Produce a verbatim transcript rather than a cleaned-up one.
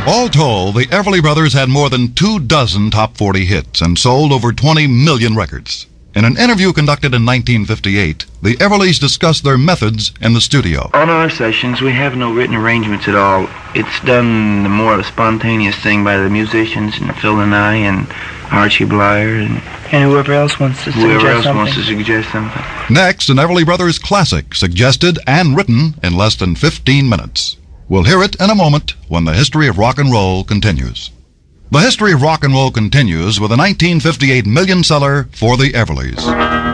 All told, the Everly Brothers had more than two dozen top forty hits and sold over twenty million records. In an interview conducted in nineteen fifty-eight, the Everlys discussed their methods in the studio. On our sessions, we have no written arrangements at all. It's done more of a spontaneous thing by the musicians, and Phil and I, and Archie Blyer, and, and whoever else wants to whoever suggest else something. wants to suggest something. Next, an Everly Brothers classic, suggested and written in less than fifteen minutes. We'll hear it in a moment when the history of rock and roll continues. The history of rock and roll continues with a nineteen fifty-eight million seller for the Everlys.